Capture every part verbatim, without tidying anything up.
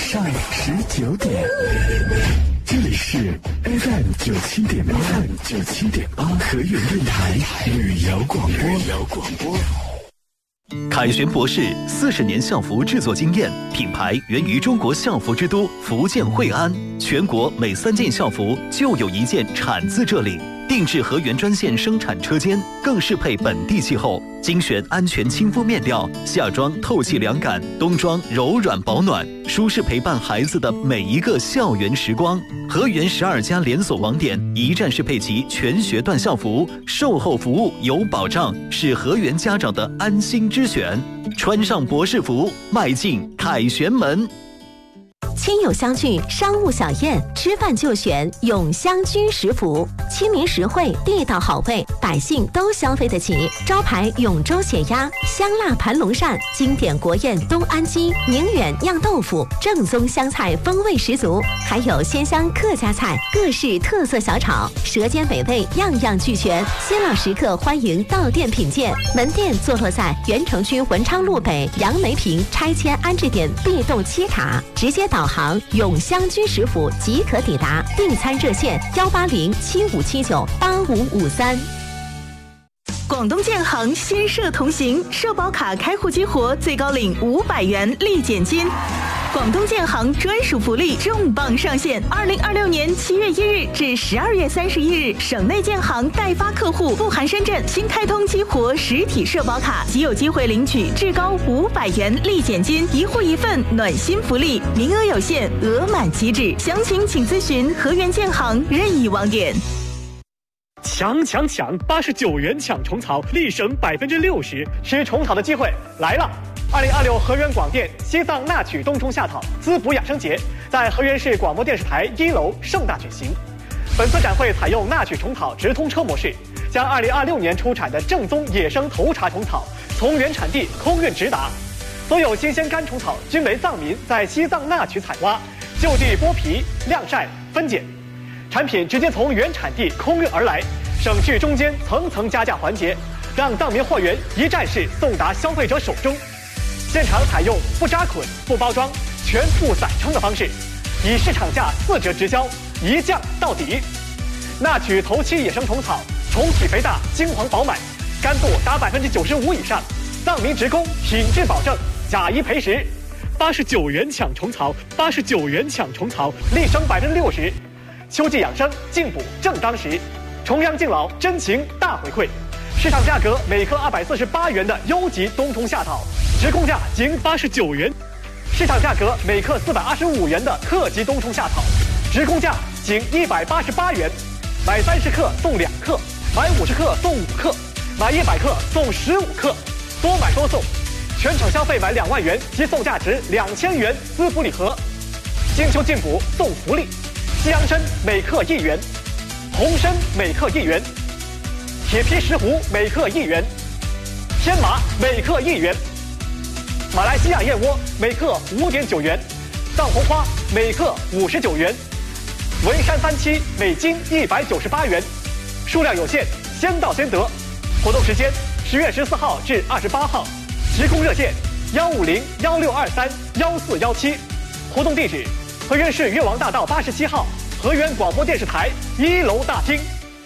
上十九点，这里是 F M 九七点八九七点八河源电台旅游广播。旅游广播。 凯旋博士四十年校服制作经验，品牌源于中国校服之都福建惠安，全国每三件校服就有一件产自这里。定制河源专线生产车间，更适配本地气候，精选安全亲肤面料，夏装透气凉感，冬装柔软保暖，舒适陪伴孩子的每一个校园时光。河源十二家连锁网点一站式配齐全学段校服，售后服务有保障，是河源家长的安心之选。穿上博士服，迈进凯旋门。 亲友相聚，商务小宴，吃饭就选永香居食府，亲民实惠，地道好味，百姓都消费得起。招牌永州血鸭、香辣盘龙鳝，经典国宴东安鸡、宁远酿豆腐，正宗湘菜风味十足，还有鲜香客家菜，各式特色小炒，舌尖美味样样俱全。新老食客欢迎到店品鉴。门店坐落在原城区文昌路北杨梅坪拆迁安置点 B 栋七塔，直接导航永香居食府即可抵达。订餐热线幺八零七五七九八五五三。 广东建行新社同行，社保卡开户激活，最高领五百元立减金。广东建行专属福利重磅上线！二零二六年七月一日至十二月三十一日，省内建行代发客户不含深圳新开通激活实体社保卡，即有机会领取至高五百元立减金，一户一份暖心福利，名额有限，额满即止。详情请咨询河源建行任意网点。 抢抢抢！八十九元抢虫草，立省百分之六十，吃虫草的机会来了！二零二六河源广电西藏纳曲冬虫夏草滋补养生节在河源市广播电视台一楼盛大举行。本次展会采用纳曲虫草直通车模式，将二零二六年出产的正宗野生头茶虫草从原产地空运直达。所有新鲜干虫草均为藏民在西藏纳曲采挖，就地剥皮、晾晒、分拣，产品直接从原产地空运而来，省去中间层层加价环节，让藏民货源一站式送达消费者手中。现场采用不扎捆、不包装、全副散称的方式，以市场价四折直销，一降到底。纳曲头七野生虫草，虫体肥大，金黄饱满，干度达百分之九十五以上，藏民职工品质保证，假一赔十。八十九元抢虫草，八十九元抢虫草，立省百分之六十。秋季养生，进补正当时，重阳敬老，真情大回馈。市场价格每克二百四十八元的优级冬虫夏草，直供价仅八十九元；市场价格每克四百二十五元的特级冬虫夏草，直供价仅一百八十八元。买三十克送两克，买五十克送五克，买一百克送十五克，多买多送。全场消费满两万元即送价值两千元滋补礼盒。金秋进补送福利，西洋参每克一元，红参每克一元，铁皮石斛每克一元，天麻每克一元，马来西亚燕窝每克五点九元，藏红花每克五十九元，文山三七每斤一百九十八元，数量有限，先到先得。活动时间十月十四号至二十八号，直供热线幺五零幺六二三幺四幺七，活动地址河源市越王大道八十七号河源广播电视台一楼大厅。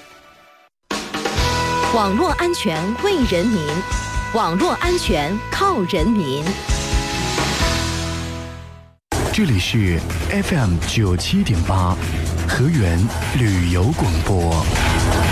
网络安全为人民，网络安全靠人民。 这里是 F M 九七点八河源旅游广播。